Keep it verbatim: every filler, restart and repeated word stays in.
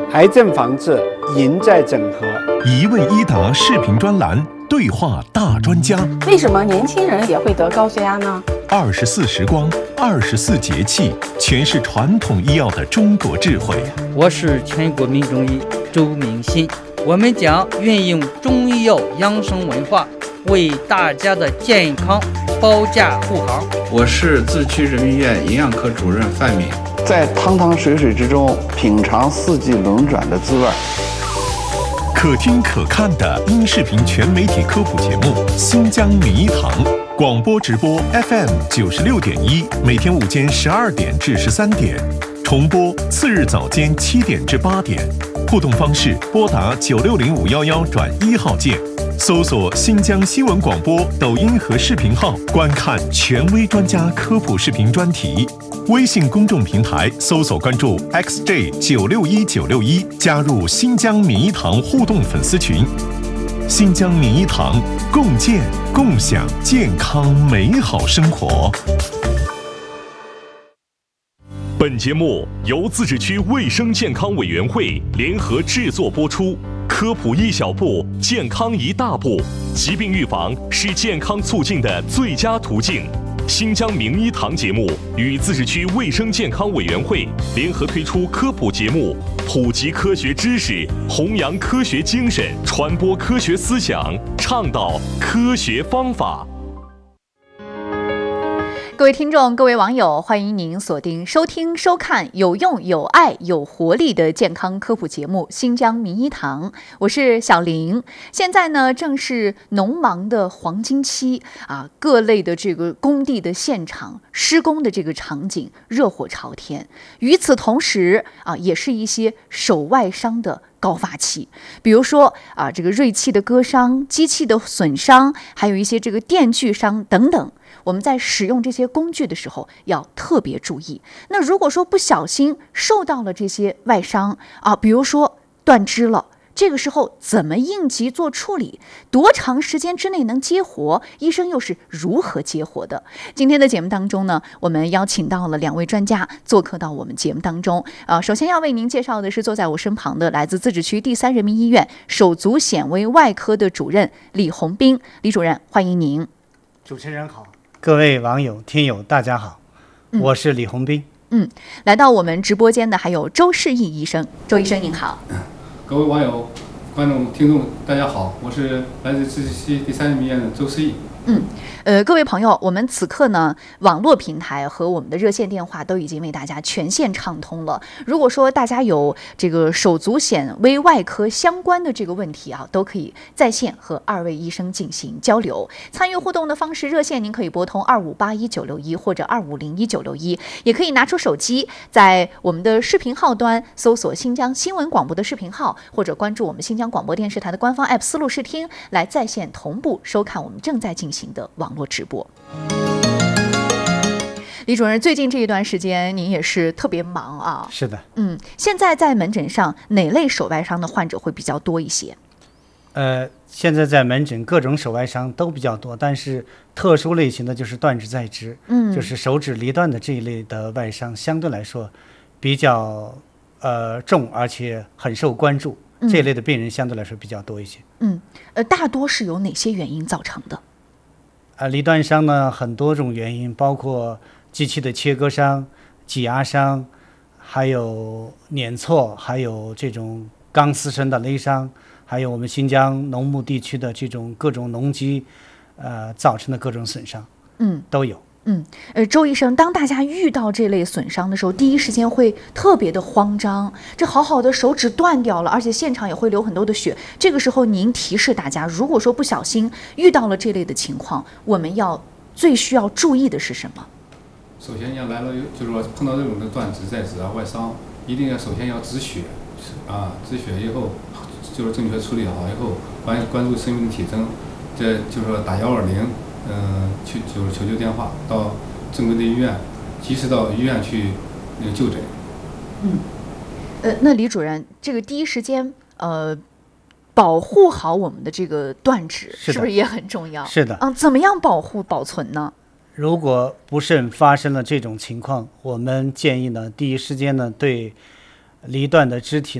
癌症防治赢在整合。 一问一答视频专栏，对话大专家。 为什么年轻人也会得高血压呢？ 二十四时光，二十四节气，诠释传统医药的中国智慧。 我是全国民中医周明新，我们将运用中医药养生文化，为大家的健康保驾护航。 我是自区人民医院营养科主任范敏， 在汤汤水水之中品尝四季轮转的滋味。 可听可看的音视频全媒体科普节目《新疆名医堂》，广播直播 F M 九十六点一，每天午间十二点至十三点，重播次日早间七点至八点。互动方式：拨打九六零五幺幺转一号键，搜索新疆新闻广播抖音和视频号，观看权威专家科普视频专题。微信公众平台搜索关注 X J 九六一九六一，加入新疆名医堂互动粉丝群。新疆名医堂，共建共享健康美好生活。 本节目由自治区卫生健康委员会联合制作播出。科普一小步，健康一大步。疾病预防是健康促进的最佳途径。新疆名医堂节目与自治区卫生健康委员会联合推出科普节目，普及科学知识，弘扬科学精神，传播科学思想，倡导科学方法。 各位听众，各位网友，欢迎您锁定收听收看有用有爱有活力的健康科普节目《新疆名医堂》，我是小玲。现在呢，正是农忙的黄金期啊，各类的这个工地的现场施工的这个场景热火朝天。与此同时啊，也是一些手外伤的高发期，比如说啊，这个锐器的割伤、机器的损伤，还有一些这个电锯伤等等。我们在使用这些工具的时候要特别注意。那如果说不小心受到了这些外伤啊，比如说断肢了，这个时候怎么应急做处理？多长时间之内能接活？医生又是如何接活的？今天的节目当中呢，我们邀请到了两位专家做客到我们节目当中。呃，首先要为您介绍的是坐在我身旁的来自自治区第三人民医院手足显微外科的主任李洪斌，李主任，欢迎您。 主持人好，各位网友听友大家好， 嗯、 我是李洪斌。 嗯，来到我们直播间的还有周世义医生，周医生您好。 各位网友、观众、听众，大家好，我是来自自治区第三人民医院的周世义。 嗯，呃，各位朋友，我们此刻呢，网络平台和我们的热线电话都已经为大家全线畅通了。如果说大家有这个手足显微外科相关的这个问题啊，都可以在线和二位医生进行交流。参与互动的方式，热线您可以拨通二五八一九六一或者二五零一九六一，也可以拿出手机，在我们的视频号端搜索新疆新闻广播的视频号，或者关注我们新疆广播电视台的官方 app 思路视听，来在线同步收看我们正在进行行的网络直播。李主任，最近这一段时间您也是特别忙啊。 是的。 嗯，现在在门诊上哪类手外伤的患者会比较多一些？ 呃，现在在门诊各种手外伤都比较多，但是特殊类型的就是断肢在肢，嗯，就是手指离断的这一类的外伤，相对来说比较呃重，而且很受关注。嗯、这一类的病人相对来说比较多一些。 嗯，呃，大多是由哪些原因造成的？ 呃，离断伤呢，很多种原因，包括机器的切割伤、挤压伤，还有碾挫，还有这种钢丝绳的勒伤，还有我们新疆农牧地区的这种各种农机，呃，造成的各种损伤，嗯，都有。 嗯，呃，周医生，当大家遇到这类损伤的时候，第一时间会特别的慌张，这好好的手指断掉了，而且现场也会流很多的血。这个时候，您提示大家，如果说不小心遇到了这类的情况，我们要最需要注意的是什么？ 首先要来了，就是说碰到这种的断肢在肢啊、外伤，一定要首先要止血啊，止血以后，就是正确处理好以后，关关注生命体征，这就是说打幺二零。嗯，去就是求救电话，到正规的医院，及时到医院去那个就诊。 嗯，呃，那李主任，这个第一时间呃，保护好我们的这个断肢，是不是也很重要？ 是的。 嗯，怎么样保护保存呢？ 如果不慎发生了这种情况，我们建议呢，第一时间呢，对离断的肢体